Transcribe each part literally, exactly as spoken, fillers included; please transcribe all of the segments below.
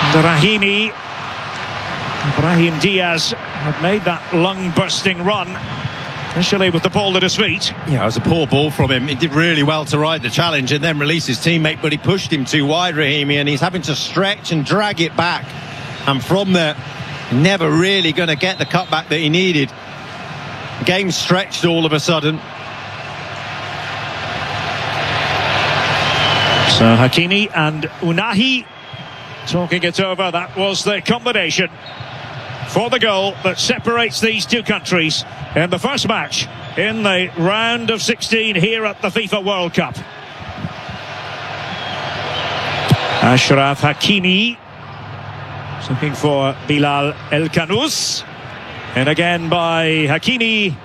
Rahimi. Brahim Diaz had made that lung-bursting run, initially with the ball at his feet. Yeah, it was a poor ball from him. He did really well to ride the challenge and then release his teammate, but he pushed him too wide, Rahimi, and he's having to stretch and drag it back. And from there, never really going to get the cutback that he needed. Game stretched all of a sudden. So Hakimi and Unahi talking it over. That was the combination for the goal that separates these two countries in the first match in the round of sixteen here at the FIFA World Cup. Achraf Hakimi looking for Bilal El-Khanous, and again by Hakimi.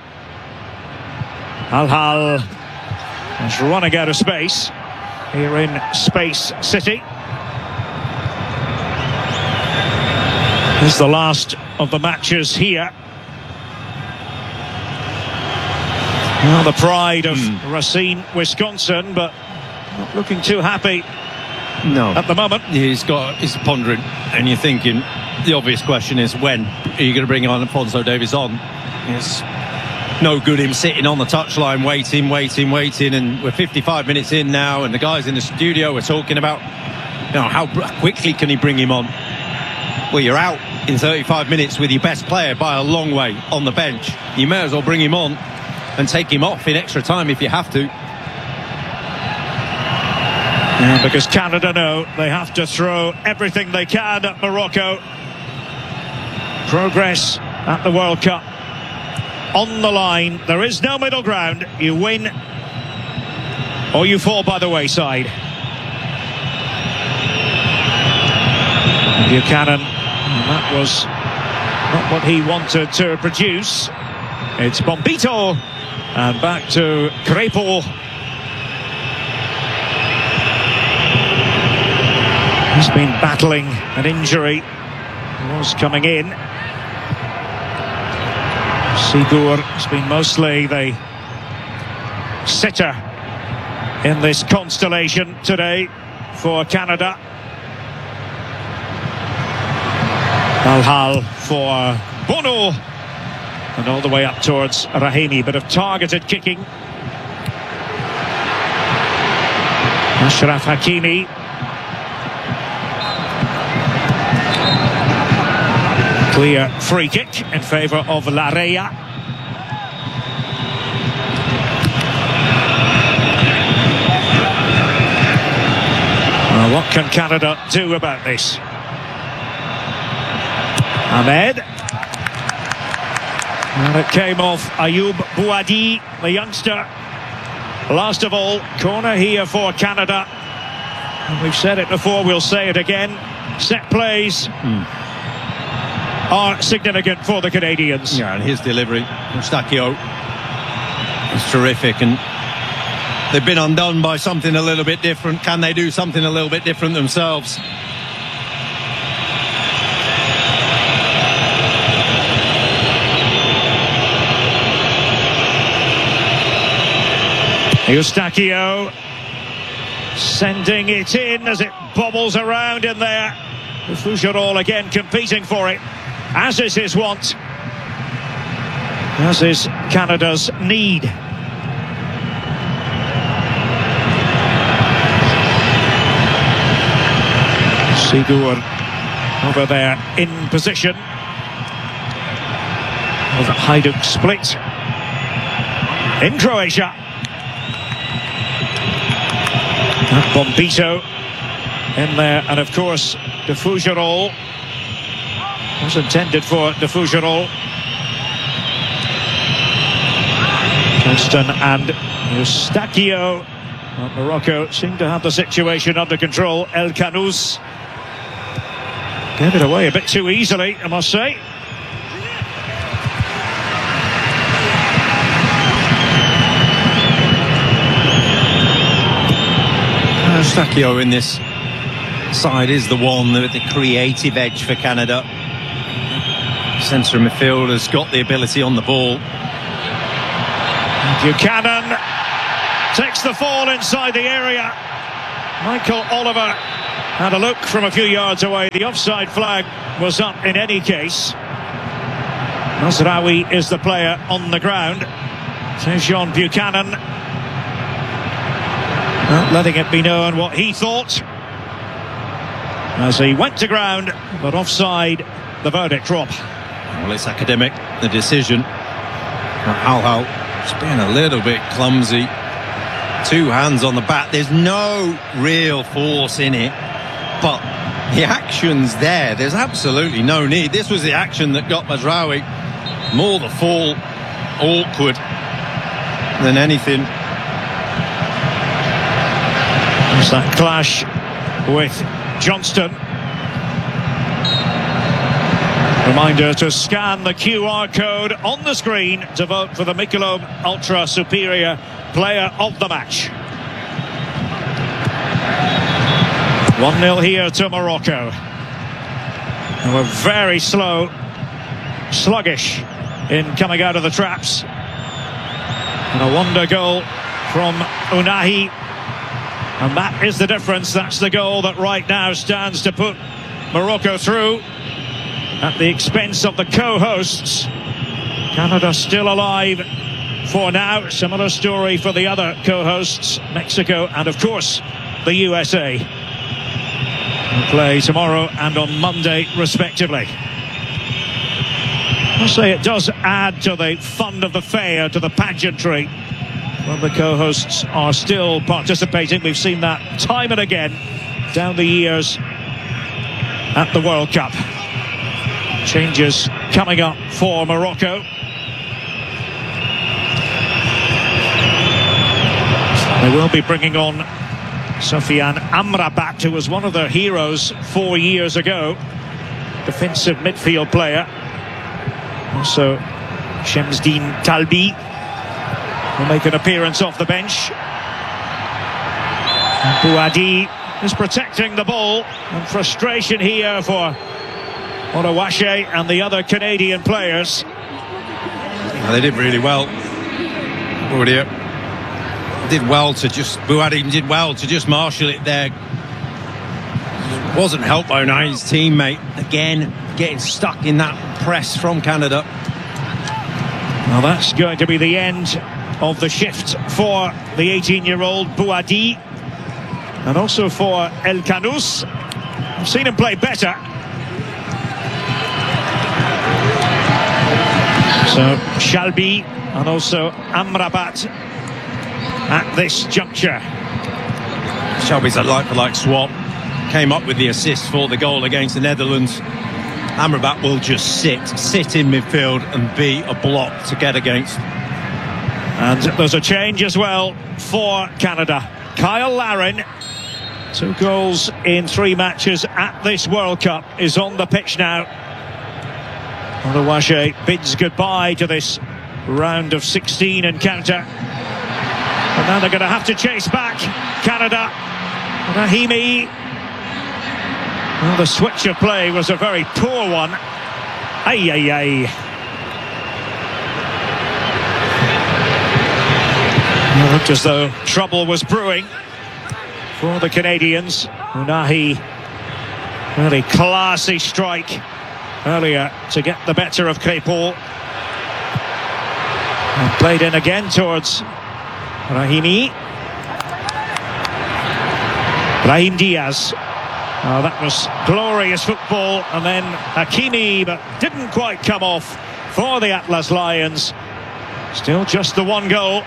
Al-Hal is running out of space here in Space City. This is the last of the matches here. Well, the pride of mm. Racine, Wisconsin, but not looking too happy. No, at the moment. He's got, he's pondering, and you're thinking the obvious question is, when are you going to bring on Alphonso Davies on? It's no good him sitting on the touchline waiting, waiting, waiting, and we're fifty-five minutes in now, and the guys in the studio are talking about, you know, how quickly can he bring him on? Well, you're out in thirty-five minutes with your best player by a long way on the bench. You may as well bring him on and take him off in extra time if you have to. Yeah, because Canada know they have to throw everything they can at Morocco. Progress at the World Cup on the line. There is no middle ground. You win or you fall by the wayside. Buchanan, that was not what he wanted to produce. It's Bombito, and back to Crépol. He's been battling an injury. He was coming in. Sigur has been mostly the sitter in this constellation today for Canada. Al-Hal for Bono, and all the way up towards Rahimi. Bit of targeted kicking. Achraf Hakimi. Clear free kick in favour of Larea. Well, what can Canada do about this? Ahmed. And it came off Ayoub Bouadi, the youngster. Last of all, corner here for Canada. And we've said it before, we'll say it again. Set plays mm. are significant for the Canadians. Yeah, and his delivery, Eustachio, is terrific. And they've been undone by something a little bit different. Can they do something a little bit different themselves? Eustachio sending it in as it bobbles around in there. Fougerolles again competing for it, as is his want, as is Canada's need. Sigur over there in position of Hajduk Split in Croatia. Bombito in there, and of course De Fougerolles was intended for De Fougerolles. Johnston and Eustachio. Well, Morocco seem to have the situation under control. El-Khanous gave it away a bit too easily, I must say. Eustachio in this side is the one with the creative edge for Canada. Centre midfield has got the ability on the ball. Buchanan takes the fall inside the area. Michael Oliver Had a look from a few yards away. The offside flag was up in any case. Mazraoui is the player on the ground. Tejan Buchanan not letting it be known what he thought as he went to ground, but offside, the verdict drop. Well, it's academic, the decision. Hal Hal just being a little bit clumsy. Two hands on the bat. There's no real force in it, but the action's there. There's absolutely no need. This was the action that got Mazraoui more the fall awkward than anything. There's that clash with Johnston. Reminder to scan the Q R code on the screen to vote for the Michelob Ultra Superior Player of the Match. one nil here to Morocco. They were very slow, sluggish in coming out of the traps. And a wonder goal from Ounahi. And that is the difference. That's the goal that right now stands to put Morocco through at the expense of the co-hosts. Canada still alive for now. Similar story for the other co-hosts, Mexico and of course the U S A. We'll play tomorrow and on Monday respectively. I'll say it does add to the fun of the fair, to the pageantry, when the co-hosts are still participating. We've seen that time and again down the years at the World Cup. Changes coming up for Morocco. They will be bringing on Sofiane Amrabat, who was one of their heroes four years ago. Defensive midfield player. Also, Shemsdine Talbi will make an appearance off the bench. Bouhaddi is protecting the ball, and frustration here for Onawashe and the other Canadian players. Well, they did really well. Bouhaddi did well to just Bouhaddi did well to just marshal it there. Wasn't helped by Ounahi's teammate again, getting stuck in that press from Canada. Well, that's going to be the end of the shift for the eighteen-year-old Bouhaddi, and also for El Khanous. I've seen him play better. So Shalbi and also Amrabat at this juncture. Shelby's a like-for-like swap. Came up with the assist for the goal against the Netherlands. Amrabat will just sit, sit in midfield and be a block to get against. And there's a change as well for Canada. Kyle Larin, two goals in three matches at this World Cup, is on the pitch now. Onawashe bids goodbye to this round of sixteen encounter. And now they're going to have to chase back Canada. Rahimi. Well, the switch of play was a very poor one. Ay, ay, ay. It looked as though trouble was brewing for the Canadians. Ounahi, really classy strike earlier to get the better of Crépol. And played in again towards Rahimi. Brahim Diaz. Oh, that was glorious football, and then Hakimi, but didn't quite come off for the Atlas Lions. Still just the one goal.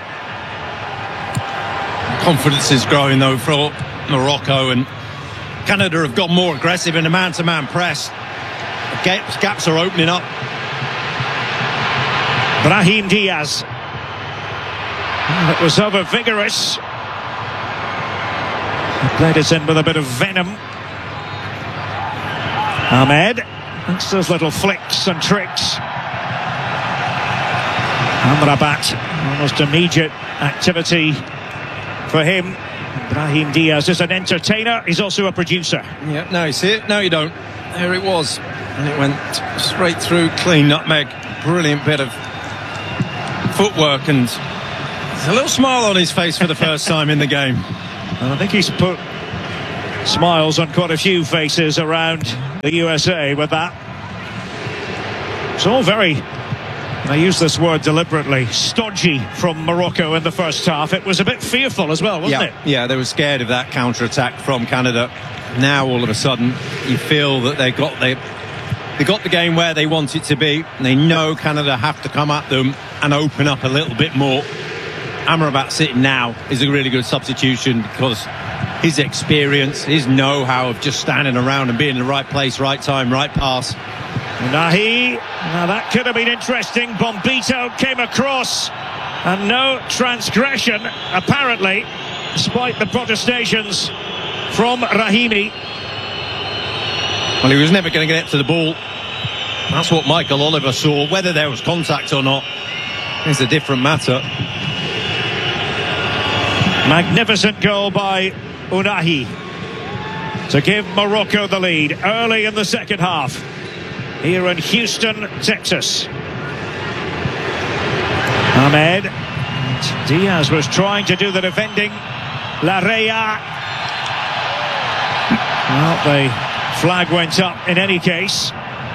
Confidence is growing though for Morocco, and Canada have got more aggressive in a man-to-man press. Gaps, gaps are opening up. Brahim Diaz. It was over vigorous. He played it in with a bit of venom. Ahmed, thanks to those little flicks and tricks. Amrabat, almost immediate activity for him. Brahim Diaz is an entertainer, he's also a producer. Yeah, no, you see it? No, you don't. There it was. And it went straight through, clean nutmeg. Brilliant bit of footwork, and there's a little smile on his face for the first time in the game. And I think he's put Smiles on quite a few faces around the U S A with that. It's all very, and I use this word deliberately, stodgy from Morocco in the first half. It was a bit fearful as well, wasn't yeah, it? Yeah, they were scared of that counter-attack from Canada. Now, all of a sudden, you feel that they got they, they got the game where they want it to be. They know Canada have to come at them and open up a little bit more. Amrabat sitting now is a really good substitution because his experience, his know-how of just standing around and being in the right place, right time, right pass. Nahi, now that could have been interesting. Bombito came across and no transgression, apparently, despite the protestations from Rahimi. Well, he was never going to get to the ball. That's what Michael Oliver saw. Whether there was contact or not is a different matter. Magnificent goal by Unahi to give Morocco the lead early in the second half here in Houston, Texas. Ahmed. Diaz was trying to do the defending. Larrea. Well, the flag went up in any case.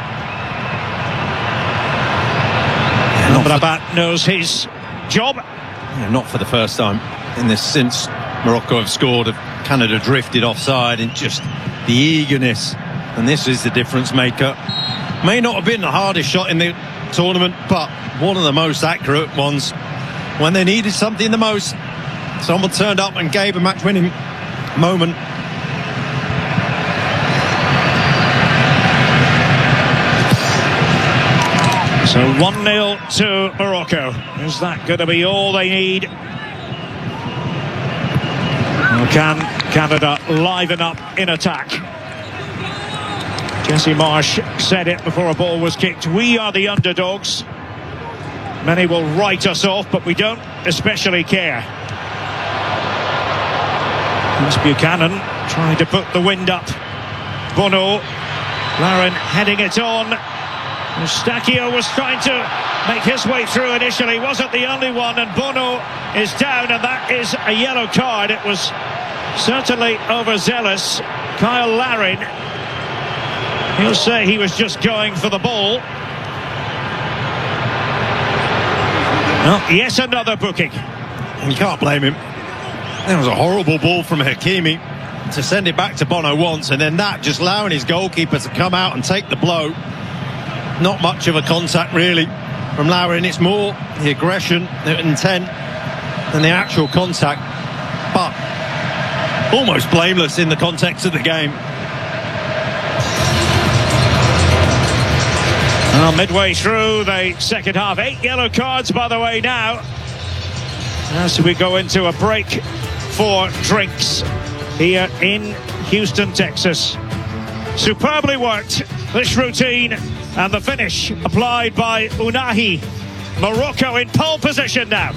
Yeah, Amrabat knows his job. Yeah, not for the first time in this since Morocco have scored. Canada drifted offside and just the eagerness, and this is the difference maker. May not have been the hardest shot in the tournament, but one of the most accurate ones when they needed something the most. Someone turned up and gave a match-winning moment. So one nil to Morocco. Is that going to be all they need? Or can Canada liven up in attack? Jesse Marsh said it before a ball was kicked. We are the underdogs. Many will write us off, but we don't especially care. It's Buchanan trying to put the wind up. Bono. Larin heading it on. Eustáquio was trying to make his way through initially, wasn't the only one, and Bono is down, and that is a yellow card. It was certainly overzealous. Kyle Larin, he'll say he was just going for the ball. Well, yes, another booking. And you can't blame him. That was a horrible ball from Hakimi to send it back to Bono once, and then that just allowing his goalkeeper to come out and take the blow. Not much of a contact really from Larin. It's more the aggression, the intent than the actual contact, but almost blameless in the context of the game. Well, midway through the second half, eight yellow cards by the way now, as we go into a break for drinks here in Houston, Texas. Superbly worked, this routine, and the finish applied by Unahi. Morocco in pole position now.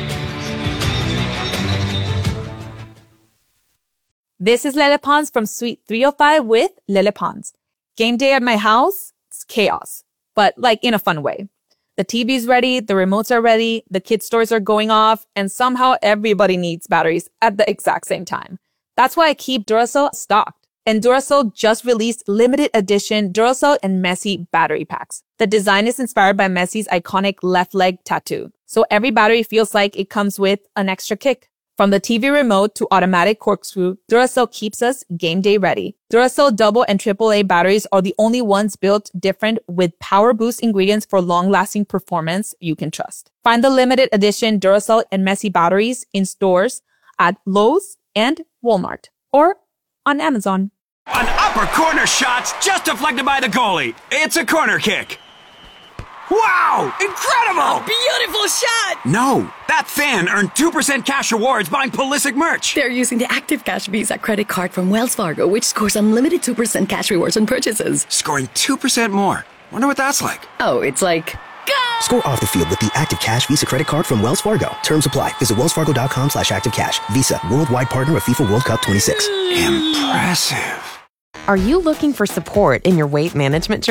This is Lele Pons from Suite three oh five with Lele Pons. Game day at my house, it's chaos, but like in a fun way. The T V's ready, the remotes are ready, the kids' toys are going off, and somehow everybody needs batteries at the exact same time. That's why I keep Duracell stocked. And Duracell just released limited edition Duracell and Messi battery packs. The design is inspired by Messi's iconic left leg tattoo. So every battery feels like it comes with an extra kick. From the T V remote to automatic corkscrew, Duracell keeps us game day ready. Duracell double and triple A batteries are the only ones built different with power boost ingredients for long-lasting performance you can trust. Find the limited edition Duracell and Messi batteries in stores at Lowe's and Walmart or on Amazon. An upper corner shot's just deflected by the goalie. It's a corner kick. Wow! Incredible! Beautiful shot! No, that fan earned two percent cash rewards buying Pulisic merch. They're using the Active Cash Visa credit card from Wells Fargo, which scores unlimited two percent cash rewards on purchases. Scoring two percent more. Wonder what that's like. Oh, it's like... Go! Score off the field with the Active Cash Visa credit card from Wells Fargo. Terms apply. Visit wellsfargo.com slash activecash. Visa, worldwide partner of FIFA World Cup twenty-six. Impressive. Are you looking for support in your weight management journey?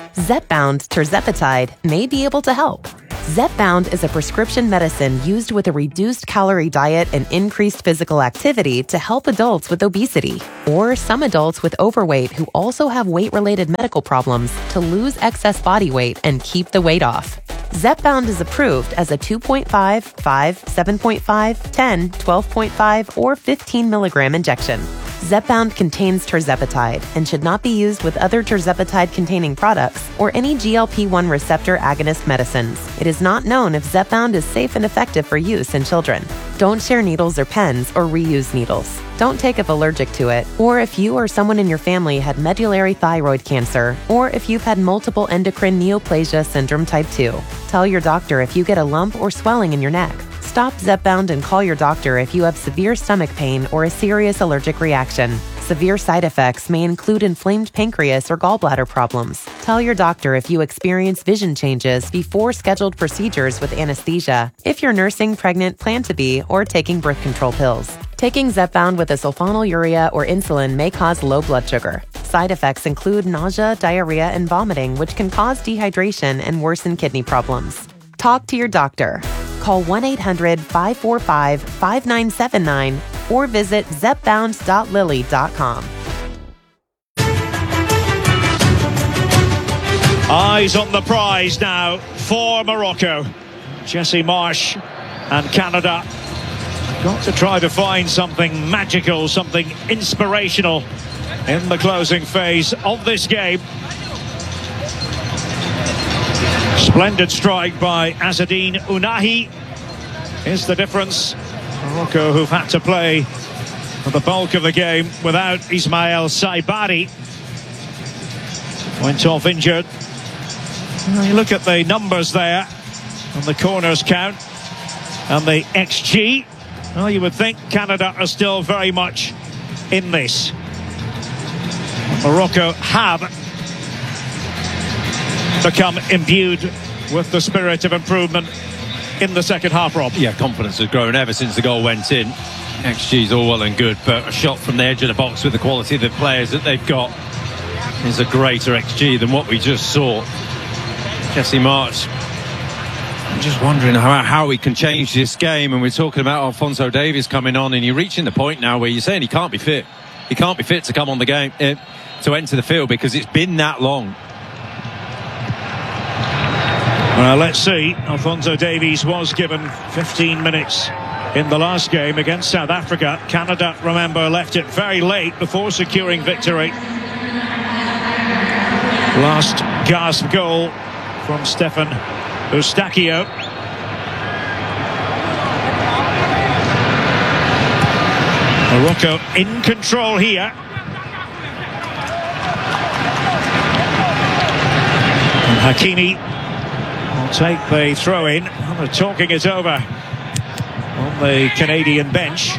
Zepbound tirzepatide may be able to help. Zepbound is a prescription medicine used with a reduced calorie diet and increased physical activity to help adults with obesity, or some adults with overweight who also have weight-related medical problems to lose excess body weight and keep the weight off. Zepbound is approved as a two point five, five, seven point five, ten, twelve point five, or fifteen milligram injection. Zepbound contains tirzepatide and should not be used with other tirzepatide-containing products or any G L P one receptor agonist medicines. It is not known if Zepbound is safe and effective for use in children. Don't share needles or pens or reuse needles. Don't take if allergic to it, or if you or someone in your family had medullary thyroid cancer, or if you've had multiple endocrine neoplasia syndrome type two. Tell your doctor if you get a lump or swelling in your neck. Stop Zepbound and call your doctor if you have severe stomach pain or a serious allergic reaction. Severe side effects may include inflamed pancreas or gallbladder problems. Tell your doctor if you experience vision changes before scheduled procedures with anesthesia, if you're nursing, pregnant, plan to be, or taking birth control pills. Taking Zepbound with a sulfonylurea or insulin may cause low blood sugar. Side effects include nausea, diarrhea, and vomiting, which can cause dehydration and worsen kidney problems. Talk to your doctor. Call one eight hundred, five four five, five nine seven nine or visit zepbound dot lilly dot com. Eyes on the prize now for Morocco. Jesse Marsch and Canada got to try to find something magical, something inspirational in the closing phase of this game. Splendid strike by Azzedine Ounahi is the difference. Morocco, who've had to play for the bulk of the game without Ismail Saibari, went off injured. Well, you look at the numbers there on the corners count and the X G. Well, you would think Canada are still very much in this. Morocco have become imbued with the spirit of improvement in the second half, Rob. Yeah, confidence has grown ever since the goal went in. X G's all well and good, but a shot from the edge of the box with the quality of the players that they've got is a greater X G than what we just saw. Jesse Marsch, I'm just wondering how, how he can change this game, and we're talking about Alphonso Davies coming on, and you're reaching the point now where you're saying he can't be fit. He can't be fit to come on the game, uh, to enter the field, because it's been that long. Well, let's see. Alphonso Davies was given fifteen minutes in the last game against South Africa. Canada, remember, left it very late before securing victory. Last gasp goal from Stefan Eustáquio. Morocco in control here. And Hakimi will take the throw in. They're talking it over on the Canadian bench.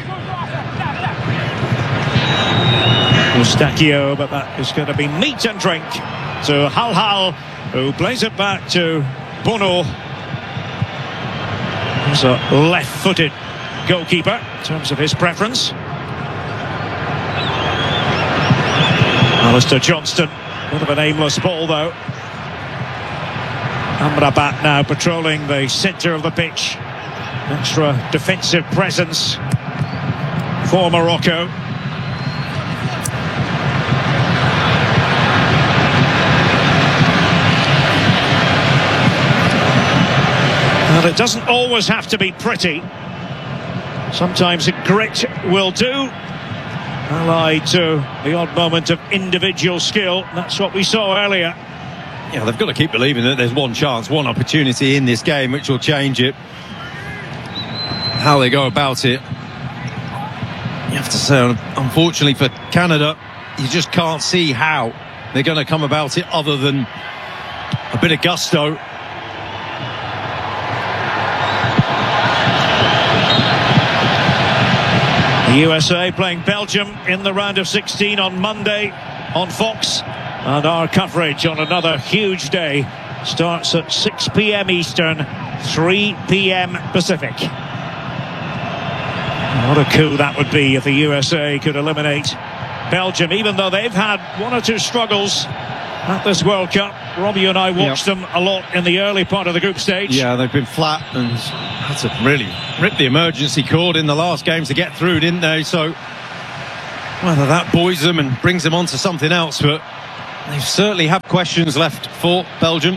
Eustáquio, but that is going to be meat and drink to Hal Hal, who plays it back to Bono. He's a left-footed goalkeeper in terms of his preference. Alistair Johnston, bit of an aimless ball though. Amrabat now patrolling the centre of the pitch. Extra defensive presence for Morocco. And it doesn't always have to be pretty. Sometimes grit will do, allied to the odd moment of individual skill. That's what we saw earlier. Yeah, they've got to keep believing that there's one chance, one opportunity in this game which will change it. How they go about it, you have to say, unfortunately for Canada, you just can't see how they're going to come about it other than a bit of gusto. The U S A playing Belgium in the round of sixteen on Monday on Fox. And our coverage on another huge day starts at six p m Eastern, three p m Pacific. What a coup that would be if the U S A could eliminate Belgium, even though they've had one or two struggles at this World Cup. Robbie and I watched Yep. them a lot in the early part of the group stage. Yeah, they've been flat and had to really rip the emergency cord in the last game to get through, didn't they? So whether that buoys them and brings them on to something else, but they certainly have questions left for Belgium.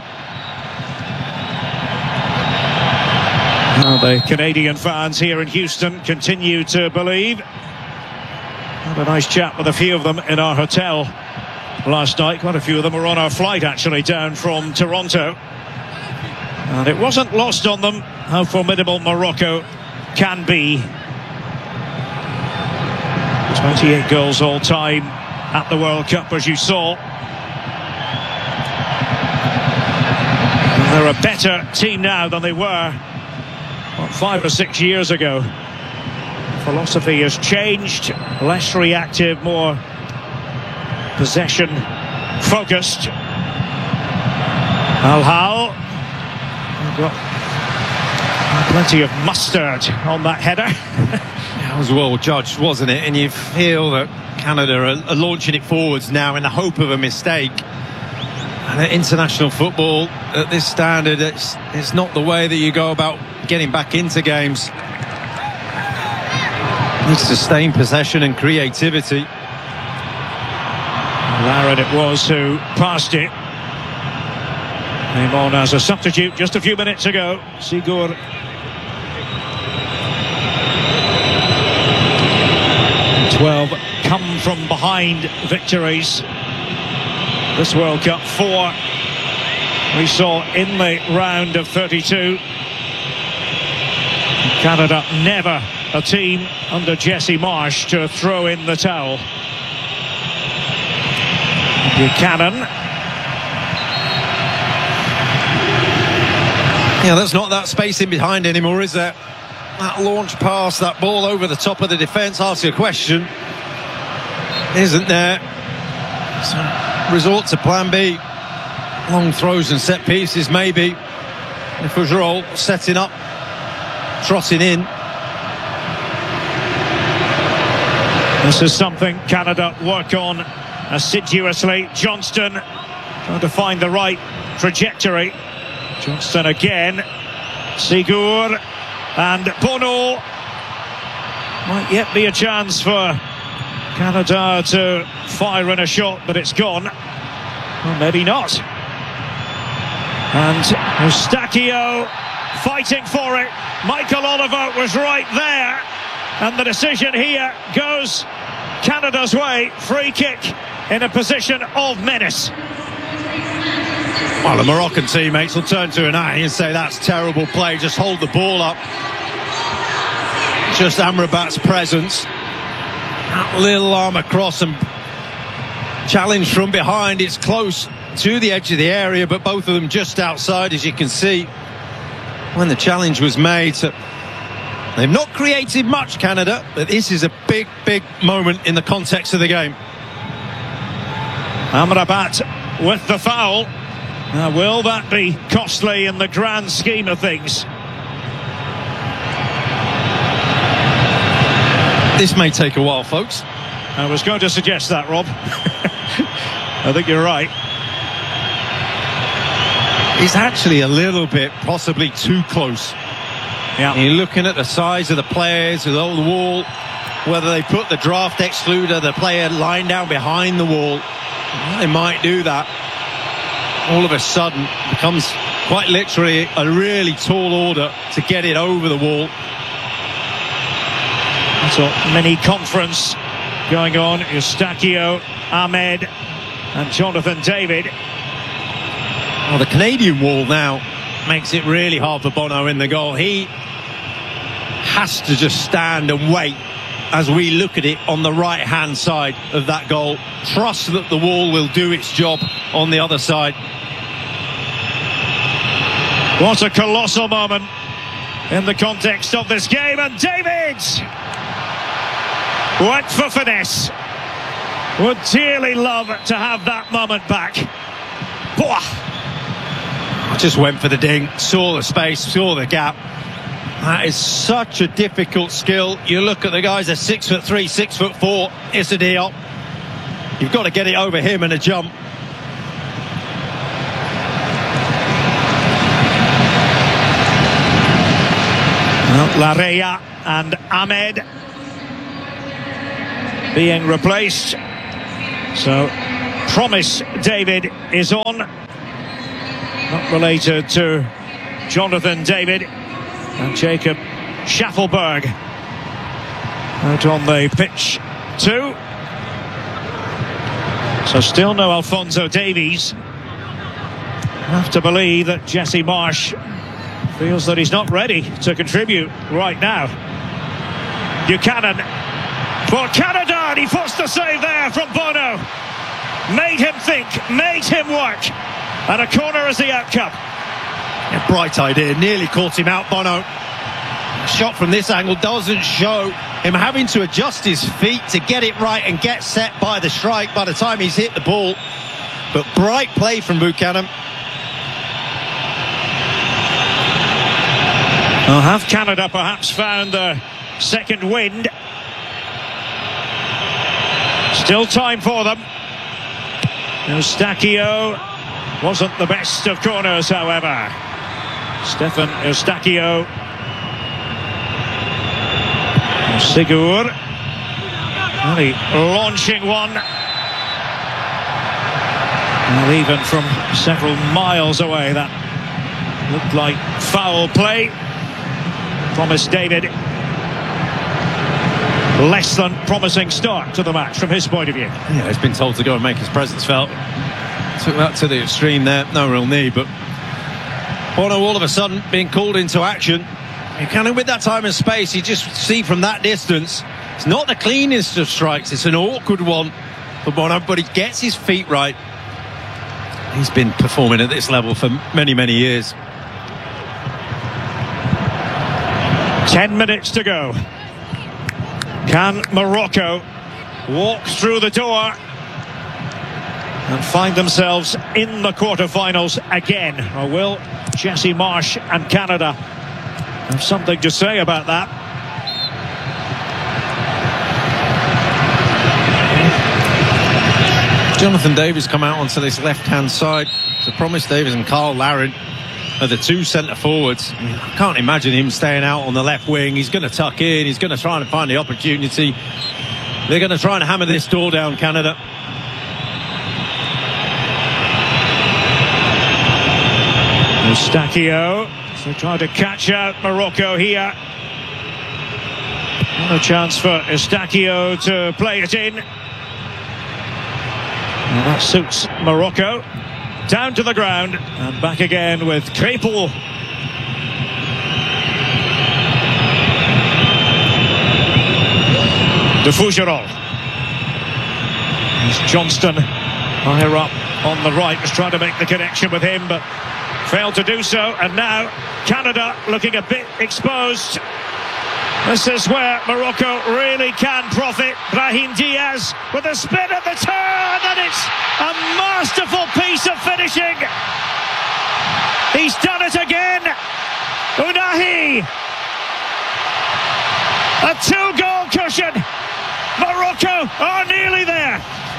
Well, the Canadian fans here in Houston continue to believe. Had a nice chat with a few of them in our hotel last night. Quite a few of them were on our flight actually down from Toronto. And it wasn't lost on them how formidable Morocco can be. twenty-eight goals all time at the World Cup, as you saw. And they're a better team now than they were, what, five or six years ago. Philosophy has changed, less reactive, more possession focused. Al Hal got plenty of mustard on that header. That was well judged, wasn't it? And you feel that Canada are, are launching it forwards now in the hope of a mistake. And at international football, at this standard, it's, it's not the way that you go about getting back into games. Needs sustained possession and creativity. Larin it was who passed it. Came on as a substitute just a few minutes ago. Sigur. twelve come from behind victories this World Cup. Four we saw in the round of thirty-two. Canada never a team under Jesse Marsh to throw in the towel. Buchanan. Yeah, there's not that space in behind anymore, is there? That launch pass, that ball over the top of the defence, asks a question. Isn't there? So resort to plan B. Long throws and set pieces, maybe. If Fougerolles setting up, trotting in. This is something Canada work on assiduously. Johnston trying to find the right trajectory. Johnston again. Sigur and Bono. Might yet be a chance for Canada to fire in a shot, but it's gone. Well, maybe not. And Eustáquio fighting for it. Michael Oliver was right there. And the decision here goes Canada's way. Free kick in a position of menace. Well, the Moroccan teammates will turn to an eye and say that's terrible play, just hold the ball up. Just Amrabat's presence, that little arm across and challenge from behind. It's close to the edge of the area, but both of them just outside, as you can see, when the challenge was made. So they've not created much, Canada, but this is a big, big moment in the context of the game. Amrabat with the foul. Now, will that be costly in the grand scheme of things? This may take a while, folks. I was going to suggest that, Rob. I think you're right. It's actually a little bit, possibly too close. Yeah. You're looking at the size of the players, with all the wall, whether they put the draft excluder, the player lying down behind the wall. Well, they might do that. All of a sudden, becomes quite literally a really tall order to get it over the wall. So mini conference going on. Eustáquio, Ahmed and Jonathan David. Well, the Canadian wall now makes it really hard for Bono in the goal. He has to just stand and wait as we look at it on the right-hand side of that goal. Trust that the wall will do its job on the other side. What a colossal moment in the context of this game. And David went for finesse. Would dearly love to have that moment back. Boah. Just went for the ding, saw the space, saw the gap. That is such a difficult skill. You look at the guys, they're six foot three, six foot four. Issa Diop. You've got to get it over him in a jump. Larea and Ahmed being replaced. So Promise David is on. Not related to Jonathan David. And Jacob Schaffelberg out on the pitch too. So still no Alphonso Davies. I have to believe that Jesse Marsch feels that he's not ready to contribute right now. Buchanan for Canada, and he forced the save there from Bono. Made him think, made him work, and a corner is the outcome. Yeah, bright idea, nearly caught him out, Bono. A shot from this angle doesn't show him having to adjust his feet to get it right and get set by the strike by the time he's hit the ball. But bright play from Buchanan. Well, have Canada perhaps found the second wind? Still time for them. Eustachio wasn't the best of corners, however. Stefan Eustachio. Sigur. Really launching one. Well, even from several miles away, that looked like foul play. Promise David. Less than promising start to the match from his point of view. Yeah, he's been told to go and make his presence felt. Took that to the extreme there, no real need, but Bono all of a sudden being called into action. Buchanan with that time and space, you just see from that distance, it's not the cleanest of strikes, it's an awkward one for Bono, but he gets his feet right. He's been performing at this level for many, many years. Ten minutes to go. Can Morocco walk through the door and find themselves in the quarterfinals again? Or will Jesse Marsch and Canada have something to say about that? Jonathan Davies come out onto this left-hand side. So Promise Davies and Carl Larin are the two centre forwards. I mean, I can't imagine him staying out on the left wing. He's going to tuck in. He's going to try and find the opportunity. They're going to try and hammer this door down, Canada. Eustachio. So trying to catch out Morocco here. Another chance for Eustachio to play it in. And that suits Morocco. Down to the ground and back again with Crepel. De Fougerolles. There's Johnston higher up on the right, was trying to make the connection with him but failed to do so, and now Canada looking a bit exposed. This is where Morocco really can profit. Brahim Diaz with a spin at the turn, and it's a masterful piece of finishing. He's done it again. Ounahi. A two-goal cushion. Morocco are nearly there.